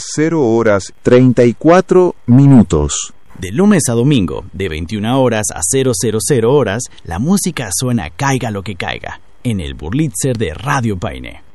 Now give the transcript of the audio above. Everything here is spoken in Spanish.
0:34. De lunes a domingo, de 21 horas a 000 horas, la música suena caiga lo que caiga, en el Burlitzer de Radio Paine.